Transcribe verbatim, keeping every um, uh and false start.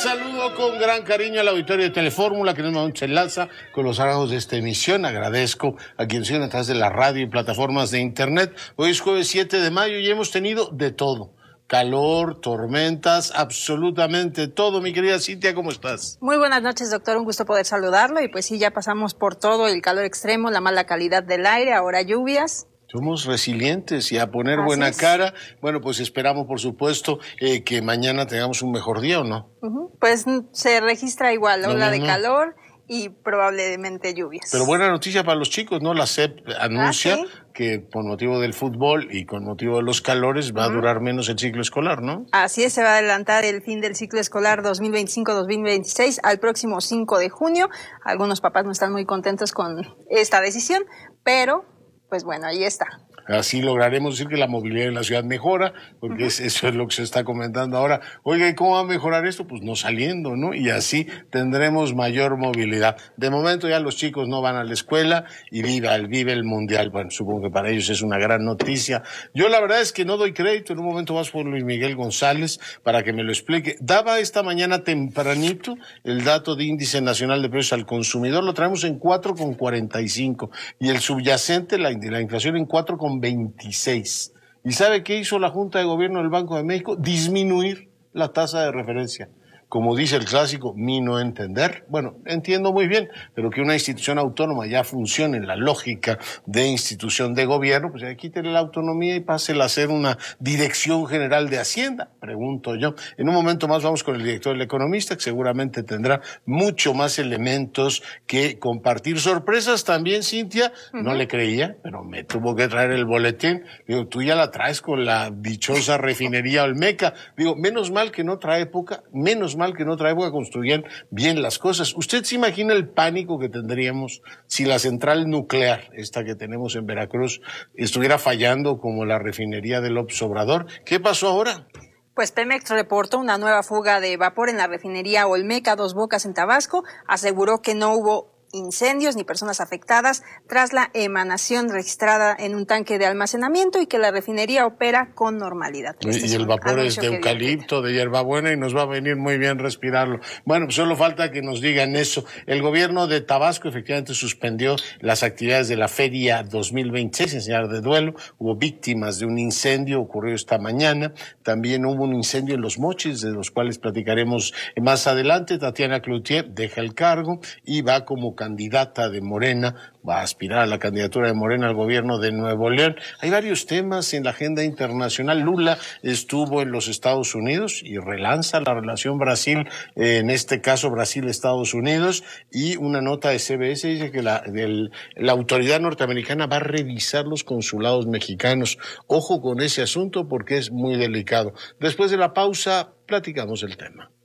Saludo con gran cariño al auditorio de Telefórmula, que nos se enlaza con los trabajos de esta emisión. Agradezco a quienes siguen a través de la radio y plataformas de internet. Hoy es jueves siete de mayo y hemos tenido de todo. Calor, tormentas, absolutamente todo. Mi querida Cintia, ¿cómo estás? Muy buenas noches, doctor. Un gusto poder saludarlo. Y pues sí, ya pasamos por todo, el calor extremo, la mala calidad del aire, ahora lluvias. Somos resilientes y a poner Así buena es. cara. Bueno, pues esperamos, por supuesto, eh, que mañana tengamos un mejor día, ¿o no? Uh-huh. Pues se registra igual ola no, de no. calor y probablemente lluvias. Pero buena noticia para los chicos, ¿no? La S E P anuncia ¿Ah, sí? que con motivo del fútbol y con motivo de los calores va uh-huh. a durar menos el ciclo escolar, ¿no? Así es, se va a adelantar el fin del ciclo escolar dos mil veinticinco dos mil veintiséis al próximo cinco de junio. Algunos papás no están muy contentos con esta decisión, pero pues bueno, ahí está. Así lograremos decir que la movilidad en la ciudad mejora, porque uh-huh. es, eso es lo que se está comentando ahora. Oiga, ¿y cómo va a mejorar esto? Pues no saliendo, ¿no? Y así tendremos mayor movilidad. De momento ya los chicos no van a la escuela y viva el, vive el mundial. Bueno, supongo que para ellos es una gran noticia. Yo la verdad es que no doy crédito. En un momento vas por Luis Miguel González para que me lo explique. Daba esta mañana tempranito el dato de índice nacional de precios al consumidor. Lo traemos en cuatro coma cuarenta y cinco y el subyacente, la, la inflación en cuatro coma veintiséis. ¿Y sabe qué hizo la Junta de Gobierno del Banco de México? Disminuir la tasa de referencia. Como dice el clásico, mi no entender. Bueno, entiendo muy bien, pero que una institución autónoma ya funcione en la lógica de institución de gobierno, pues ya quítele la autonomía y pásela a ser una dirección general de Hacienda, pregunto yo. En un momento más vamos con el director del Economista, que seguramente tendrá mucho más elementos que compartir. Sorpresas también, Cintia, uh-huh. no le creía, pero me tuvo que traer el boletín. Digo, tú ya la traes con la dichosa refinería Olmeca. Digo, menos mal que en otra época, menos mal mal que en otra época construían bien las cosas. ¿Usted se imagina el pánico que tendríamos si la central nuclear, esta que tenemos en Veracruz, estuviera fallando como la refinería de López Obrador? ¿Qué pasó ahora? Pues Pemex reportó una nueva fuga de vapor en la refinería Olmeca Dos Bocas en Tabasco. Aseguró que no hubo incendios ni personas afectadas tras la emanación registrada en un tanque de almacenamiento y que la refinería opera con normalidad. Y, este y el vapor es de eucalipto, de hierbabuena y nos va a venir muy bien respirarlo. Bueno, pues solo falta que nos digan eso. El gobierno de Tabasco efectivamente suspendió las actividades de la Feria dos mil veintiséis en señal de duelo. Hubo víctimas de un incendio, ocurrió esta mañana. También hubo un incendio en Los Mochis, de los cuales platicaremos más adelante. Tatiana Cloutier deja el cargo y va como candidata de Morena, va a aspirar a la candidatura de Morena al gobierno de Nuevo León. Hay varios temas en la agenda internacional. Lula estuvo en los Estados Unidos y relanza la relación Brasil, eh, en este caso Brasil-Estados Unidos, y una nota de C B S dice que la, del, la autoridad norteamericana va a revisar los consulados mexicanos. Ojo con ese asunto porque es muy delicado. Después de la pausa, platicamos el tema.